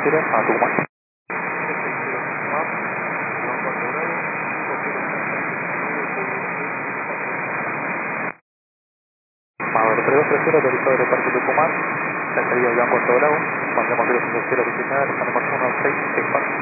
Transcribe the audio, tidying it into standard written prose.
0 a Tucumán. Maduro 3230, autorizado aeropuerto Tucumán, la salida de Blanco Bravo, mandamos 050 29, mandamos 1664.